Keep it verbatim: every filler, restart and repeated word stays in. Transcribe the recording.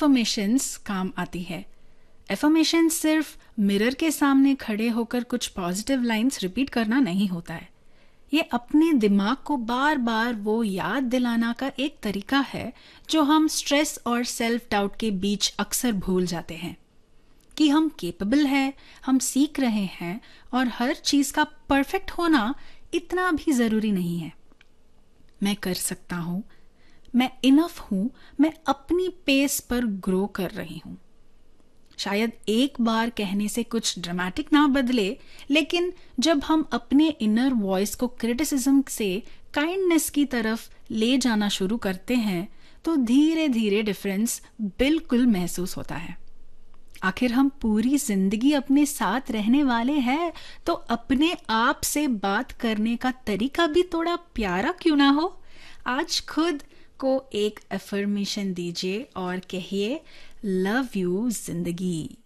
Affirmations काम आती है। एफर्मेशंस सिर्फ मिरर के सामने खड़े होकर कुछ पॉजिटिव लाइंस रिपीट करना नहीं होता है। ये अपने दिमाग को बार बार वो याद दिलाना का एक तरीका है जो हम स्ट्रेस और सेल्फ डाउट के बीच अक्सर भूल जाते हैं, कि हम केपेबल हैं, हम सीख रहे हैं और हर चीज़ का परफेक्ट होना इतना भी ज़रूरी नहीं है। मैं कर सकता हूँ, मैं इनफ हूँ, मैं अपनी पेस पर ग्रो कर रही हूँ। शायद एक बार कहने से कुछ ड्रामेटिक ना बदले, लेकिन जब हम अपने इनर वॉइस को क्रिटिसिज्म से काइंडनेस की तरफ ले जाना शुरू करते हैं तो धीरे धीरे डिफरेंस बिल्कुल महसूस होता है। आखिर हम पूरी जिंदगी अपने साथ रहने वाले हैं, तो अपने आप से बात करने का तरीका भी थोड़ा प्यारा क्यों ना हो। आज खुद को एक अफर्मेशन दीजिए और कहिए, लव यू जिंदगी।